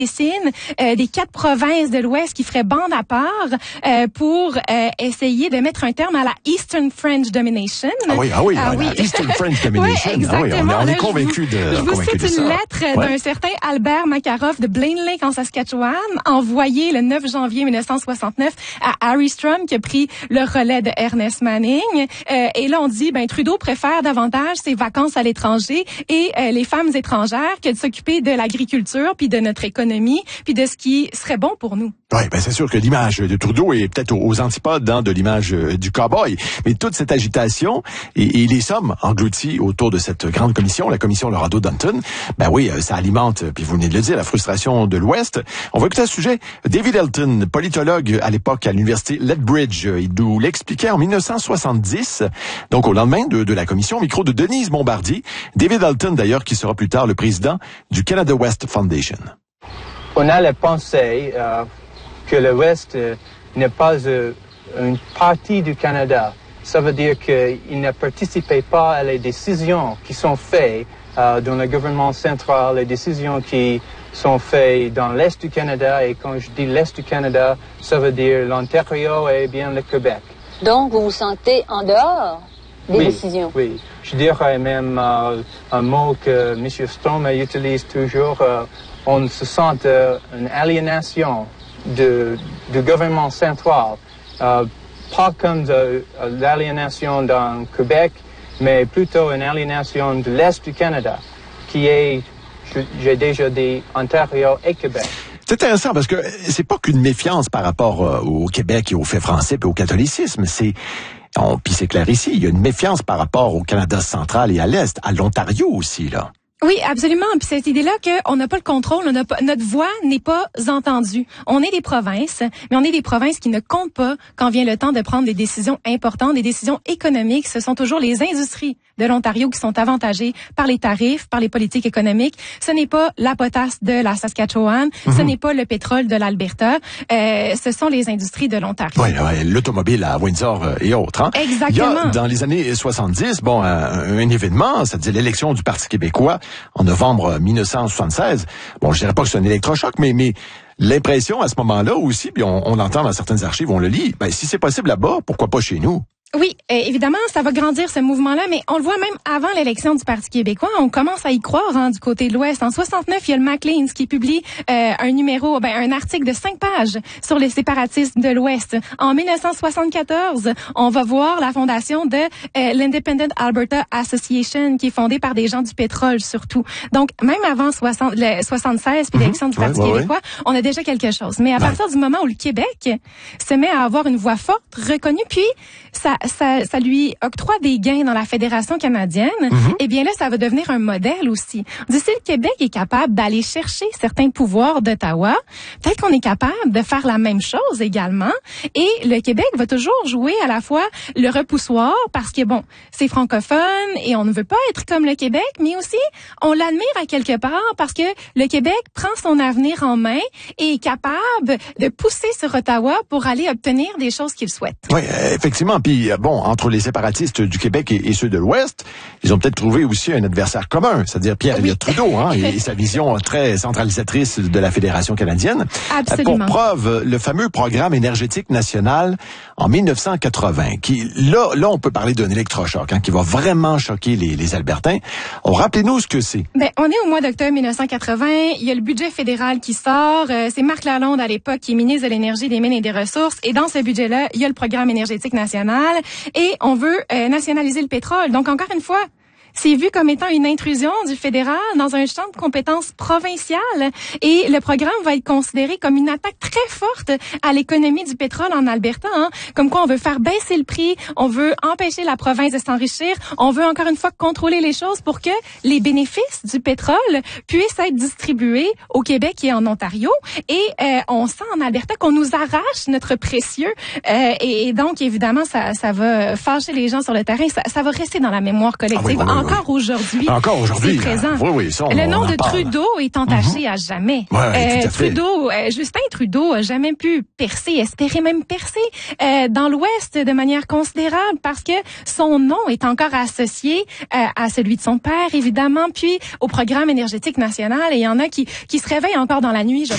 des 4 provinces de l'Ouest qui feraient bande à part pour essayer de mettre un terme à la Eastern French Domination. Oui. Eastern French Domination. Oui, exactement. On est convaincus de ça. Je vous cite une lettre d'un certain Albert Makaroff de Blaine Lake en Saskatchewan, envoyée le 9 janvier 1969 à Harry Strum, qui a pris le relais de Ernest Manning. Et là, on dit, Trudeau préfère davantage ses vacances à l'étranger et les femmes étrangères que de s'occuper de l'agriculture, puis de notre économie, puis de ce qui serait bon pour nous. Oui, c'est sûr que l'image de Trudeau est peut-être aux antipodes de l'image du cow-boy. Mais toute cette agitation et les sommes englouties autour de cette grande commission, la commission Lorado-Dunton, ça alimente, puis vous venez de le dire, la frustration de l'Ouest. On va écouter à ce sujet David Elton, politologue à l'époque à l'université Lethbridge. Il nous l'expliquait en 1970, donc au lendemain de la commission, au micro de Denise Bombardier. David Elton, d'ailleurs, qui sera plus tard le président du Canada West Foundation. On a la pensée que le West n'est pas une partie du Canada. Ça veut dire qu'il ne participait pas à les décisions qui sont faites dans le gouvernement central, les décisions qui sont faites dans l'Est du Canada. Et quand je dis l'Est du Canada, ça veut dire l'Ontario et bien le Québec. Donc, vous vous sentez en dehors des décisions? Oui, je dirais même un mot que M. Strom utilise toujours. On se sent une aliénation du gouvernement central. Pas comme l'aliénation dans Québec, mais plutôt une aliénation de l'Est du Canada, qui est, j'ai déjà dit, Ontario et Québec. C'est intéressant parce que c'est pas qu'une méfiance par rapport au Québec et aux faits français et au catholicisme, puis c'est clair ici, il y a une méfiance par rapport au Canada central et à l'Est, à l'Ontario aussi, là. Oui, absolument. Puis cette idée-là qu'on n'a pas le contrôle, notre voix n'est pas entendue. On est des provinces, mais on est des provinces qui ne comptent pas quand vient le temps de prendre des décisions importantes, des décisions économiques. Ce sont toujours les industries de l'Ontario qui sont avantagées par les tarifs, par les politiques économiques. Ce n'est pas la potasse de la Saskatchewan, ce n'est pas le pétrole de l'Alberta. Ce sont les industries de l'Ontario. Oui, l'automobile à Windsor et autres. Hein? Exactement. Il y a, dans les années 70, un événement, c'est-à-dire l'élection du Parti québécois en novembre 1976. Bon, je dirais pas que c'est un électrochoc, mais l'impression à ce moment-là aussi, puis on l'entend dans certaines archives, on le lit, si c'est possible là-bas, pourquoi pas chez nous? Oui, évidemment, ça va grandir ce mouvement-là, mais on le voit même avant l'élection du Parti québécois, on commence à y croire du côté de l'Ouest. En 69, il y a le Maclean's qui publie un article de 5 pages sur les séparatistes de l'Ouest. En 1974, on va voir la fondation de l'Independent Alberta Association, qui est fondée par des gens du pétrole surtout. Donc, même avant 76, puis l'élection du Parti québécois, on a déjà quelque chose. Mais à partir du moment où le Québec se met à avoir une voix forte, reconnue, puis ça lui octroie des gains dans la Fédération canadienne, eh bien là, ça va devenir un modèle aussi. Si le Québec est capable d'aller chercher certains pouvoirs d'Ottawa, peut-être qu'on est capable de faire la même chose également. Et le Québec va toujours jouer à la fois le repoussoir, parce que c'est francophone et on ne veut pas être comme le Québec, mais aussi on l'admire à quelque part parce que le Québec prend son avenir en main et est capable de pousser sur Ottawa pour aller obtenir des choses qu'il souhaite. Oui, effectivement. Puis entre les séparatistes du Québec et ceux de l'Ouest, ils ont peut-être trouvé aussi un adversaire commun, c'est-à-dire Pierre Elliott Trudeau, et sa vision très centralisatrice de la Fédération canadienne. Absolument. Pour preuve, le fameux programme énergétique national en 1980, qui là on peut parler d'un électrochoc, qui va vraiment choquer les Albertains. Rappelez-nous ce que c'est. On est au mois d'octobre 1980. Il y a le budget fédéral qui sort. C'est Marc Lalonde à l'époque qui est ministre de l'Énergie, des Mines et des Ressources. Et dans ce budget-là, il y a le programme énergétique national. Et on veut nationaliser le pétrole. Donc, encore une fois, c'est vu comme étant une intrusion du fédéral dans un champ de compétences provinciales. Et le programme va être considéré comme une attaque très forte à l'économie du pétrole en Alberta. Comme quoi, on veut faire baisser le prix, on veut empêcher la province de s'enrichir, on veut encore une fois contrôler les choses pour que les bénéfices du pétrole puissent être distribués au Québec et en Ontario. Et on sent en Alberta qu'on nous arrache notre précieux. Et donc, évidemment, ça va fâcher les gens sur le terrain. Ça va rester dans la mémoire collective. Encore aujourd'hui, c'est présent. Le nom de Trudeau est entaché à jamais. Justin Trudeau a jamais pu espérer même percer dans l'Ouest de manière considérable parce que son nom est encore associé à celui de son père, évidemment, puis au programme énergétique national. Et il y en a qui se réveillent encore dans la nuit, je